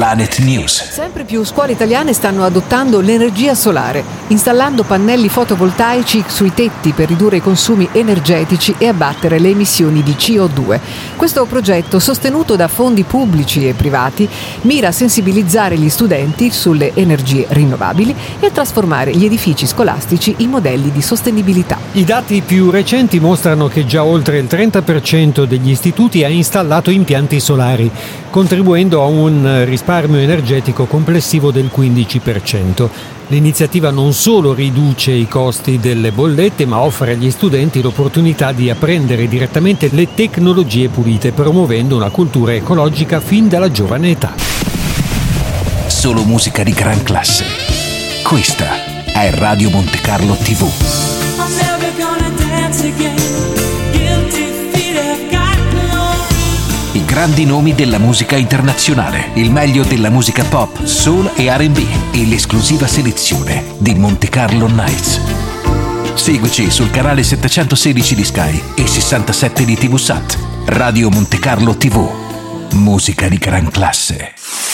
Planet News. Sempre più scuole italiane stanno adottando l'energia solare, installando pannelli fotovoltaici sui tetti per ridurre i consumi energetici e abbattere le emissioni di CO2. Questo progetto, sostenuto da fondi pubblici e privati, mira a sensibilizzare gli studenti sulle energie rinnovabili e a trasformare gli edifici scolastici in modelli di sostenibilità. I dati più recenti mostrano che già oltre il 30% degli istituti ha installato impianti solari, contribuendo a un risparmio energetico complessivo del 15%. L'iniziativa non solo riduce i costi delle bollette, ma offre agli studenti l'opportunità di apprendere direttamente le tecnologie pulite, promuovendo una cultura ecologica fin dalla giovane età. Solo musica di gran classe. Questa è Radio Monte Carlo TV. I grandi nomi della musica internazionale, il meglio della musica pop, soul e R&B e l'esclusiva selezione di Monte Carlo Nights. Seguici sul canale 716 di Sky e 67 di TV Sat. Radio Monte Carlo TV. Musica di gran classe.